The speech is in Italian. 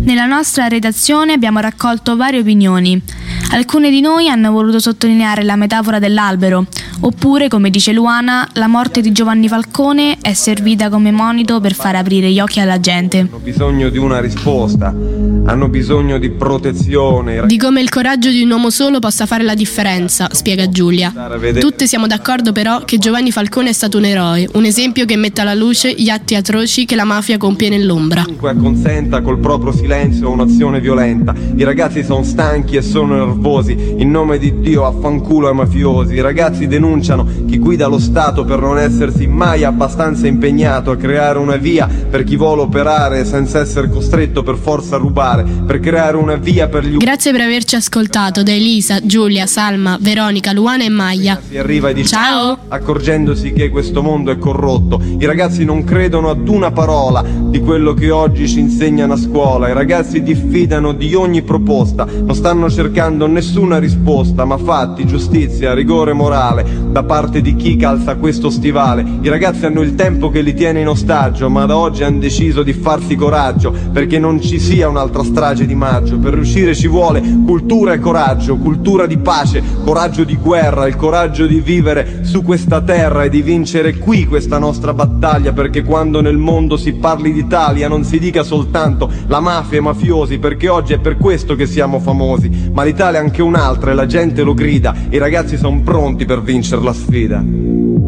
Nella nostra redazione abbiamo raccolto varie opinioni. Alcune di noi hanno voluto sottolineare la metafora dell'albero, oppure, come dice Luana, la morte di Giovanni Falcone è servita come monito per far aprire gli occhi alla gente. Hanno bisogno di una risposta, hanno bisogno di protezione. Di come il coraggio di un uomo solo possa fare la differenza, spiega Giulia. Tutte siamo d'accordo però che Giovanni Falcone è stato un eroe, un esempio che mette alla luce gli atti atroci che la mafia compie nell'ombra. Chiunque acconsenta col proprio silenzio a un'azione violenta. I ragazzi sono stanchi e sono nervosi. In nome di Dio, affanculo ai mafiosi. I ragazzi denunciano chi guida lo Stato per non essersi mai abbastanza impegnato a creare una via per chi vuole operare senza essere costretto per forza a rubare, per creare una via per gli Grazie per averci ascoltato, da Elisa, Giulia, Salma, Veronica, Luana e Maya. Si arriva e dice ciao, accorgendosi che questo mondo è corrotto. I ragazzi non credono ad una parola di quello che oggi ci insegnano a scuola. I ragazzi diffidano di ogni proposta, non stanno cercando nessuna risposta, ma fatti, giustizia, rigore morale da parte di chi calza questo stivale. I ragazzi hanno il tempo che li tiene in ostaggio, ma da oggi hanno deciso di farsi coraggio, perché non ci sia un'altra strage di maggio. Per riuscire ci vuole cultura e coraggio, cultura di pace, coraggio di guerra, il coraggio di vivere su questa terra e di vincere qui questa nostra battaglia, perché quando nel mondo si parli d'Italia non si dica soltanto la mafia e i mafiosi, perché oggi è per questo che siamo famosi, ma l'Italia è anche un'altra e la gente lo grida, i ragazzi sono pronti per vincere la sfida.